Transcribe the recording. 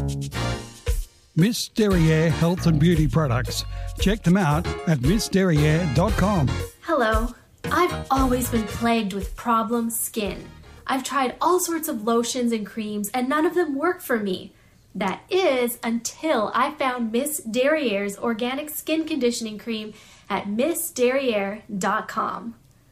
Miss Derriere Health and Beauty Products. Check them out at missderriere.com. Hello. I've always been plagued with problem skin. I've tried all sorts of lotions and creams and none of them work for me. That is until I found Miss Derriere's organic skin conditioning cream at missderriere.com.